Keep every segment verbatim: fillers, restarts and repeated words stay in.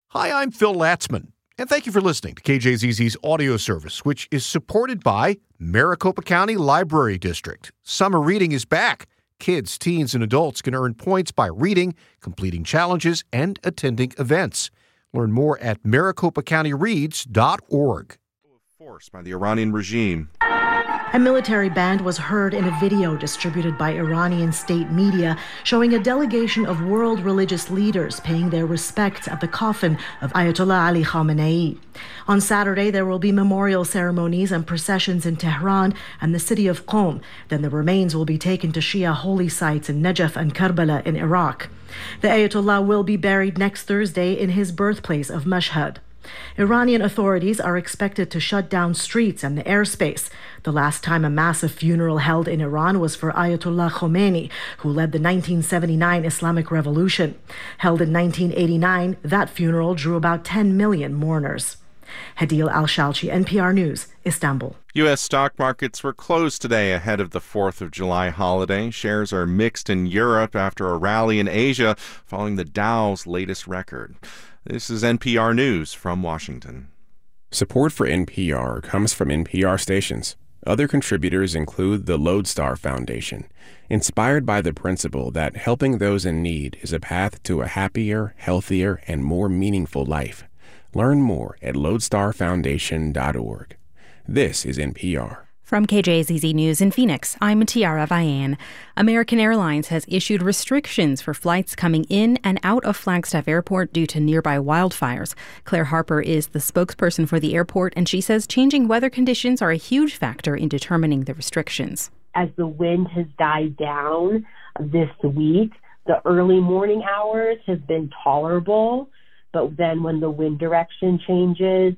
Hi, I'm Phil Latzman, and thank you for listening to K J Z Z's audio service, which is supported by Maricopa County Library District. Summer reading is back. Kids, teens, and adults can earn points by reading, completing challenges, and attending events. Learn more at maricopa county reads dot org. Forced by the Iranian regime. A military band was heard in a video distributed by Iranian state media showing a delegation of world religious leaders paying their respects at the coffin of Ayatollah Ali Khamenei. On Saturday, there will be memorial ceremonies and processions in Tehran and the city of Qom. Then the remains will be taken to Shia holy sites in Najaf and Karbala in Iraq. The Ayatollah will be buried next Thursday in his birthplace of Mashhad. Iranian authorities are expected to shut down streets and the airspace. The last time a massive funeral held in Iran was for Ayatollah Khomeini, who led the nineteen seventy-nine Islamic Revolution. Held in nineteen eighty-nine, that funeral drew about ten million mourners. Hadil Al-Shalchi, N P R News, Istanbul. U S stock markets were closed today ahead of the fourth of July holiday. Shares are mixed in Europe after a rally in Asia following the Dow's latest record. This is N P R News from Washington. Support for N P R comes from N P R stations. Other contributors include the Lodestar Foundation, inspired by the principle that helping those in need is a path to a happier, healthier, and more meaningful life. Learn more at lodestar foundation dot org. This is N P R. From K J Z Z News in Phoenix, I'm Tiara Vian. American Airlines has issued restrictions for flights coming in and out of Flagstaff Airport due to nearby wildfires. Claire Harper is the spokesperson for the airport, and she says changing weather conditions are a huge factor in determining the restrictions. As the wind has died down this week, the early morning hours has been tolerable, but then when the wind direction changes,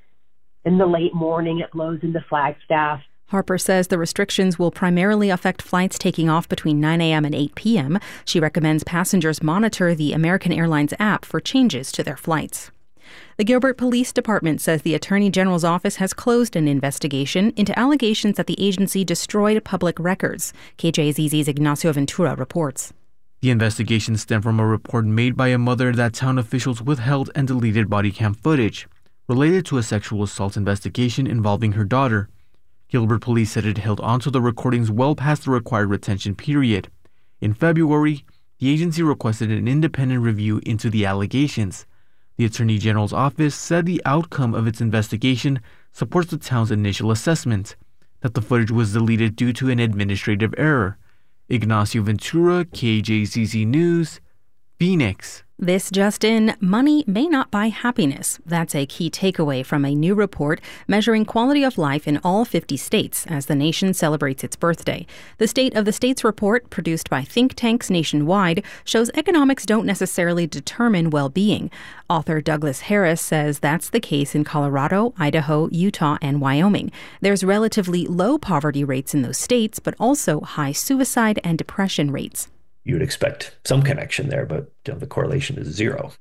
in the late morning it blows into Flagstaff. Harper says the restrictions will primarily affect flights taking off between nine a.m. and eight p.m. She recommends passengers monitor the American Airlines app for changes to their flights. The Gilbert Police Department says the Attorney General's office has closed an investigation into allegations that the agency destroyed public records. K J Z Z's Ignacio Ventura reports. The investigation stemmed from a report made by a mother that town officials withheld and deleted body cam footage related to a sexual assault investigation involving her daughter. Gilbert Police said it held onto the recordings well past the required retention period. In February, the agency requested an independent review into the allegations. The Attorney General's office said the outcome of its investigation supports the town's initial assessment that the footage was deleted due to an administrative error. Ignacio Ventura, K J Z Z News, Phoenix. This just in, money may not buy happiness. That's a key takeaway from a new report measuring quality of life in all fifty states as the nation celebrates its birthday. The State of the States report, produced by think tanks nationwide, shows economics don't necessarily determine well-being. Author Douglas Harris says that's the case in Colorado, Idaho, Utah, and Wyoming. There's relatively low poverty rates in those states, but also high suicide and depression rates. You would expect some connection there, but you know, the correlation is zero.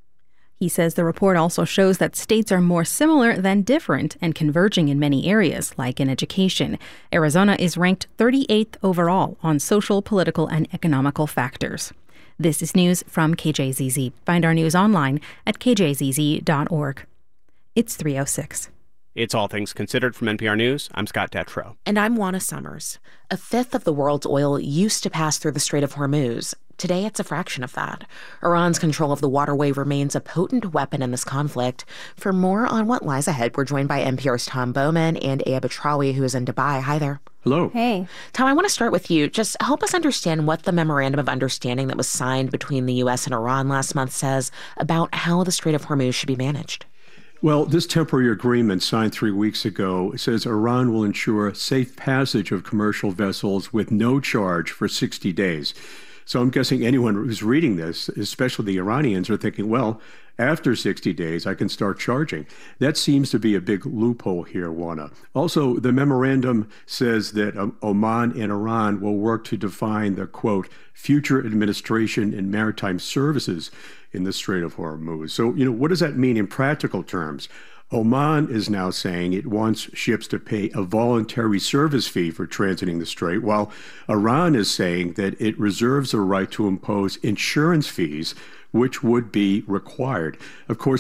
He says the report also shows that states are more similar than different and converging in many areas, like in education. Arizona is ranked thirty-eighth overall on social, political, and economical factors. This is news from K J Z Z. Find our news online at k j z z dot org. It's three oh six. It's All Things Considered from N P R News. I'm Scott Detrow. And I'm Juana Summers. A fifth of the world's oil used to pass through the Strait of Hormuz. Today, it's a fraction of that. Iran's control of the waterway remains a potent weapon in this conflict. For more on what lies ahead, we're joined by N P R's Tom Bowman and Aya Batrawi, who is in Dubai. Hi there. Hello. Hey. Tom, I want to start with you. Just help us understand what the memorandum of understanding that was signed between the U S and Iran last month says about how the Strait of Hormuz should be managed. Well, this temporary agreement signed three weeks ago says Iran will ensure safe passage of commercial vessels with no charge for sixty days. So I'm guessing anyone who's reading this, especially the Iranians, are thinking, well, after sixty days, I can start charging. That seems to be a big loophole here, Juana. Also, the memorandum says that um, Oman and Iran will work to define the, quote, future administration and maritime services in the Strait of Hormuz. So, you know, what does that mean in practical terms? Oman is now saying it wants ships to pay a voluntary service fee for transiting the strait, while Iran is saying that it reserves the right to impose insurance fees, which would be required. Of course,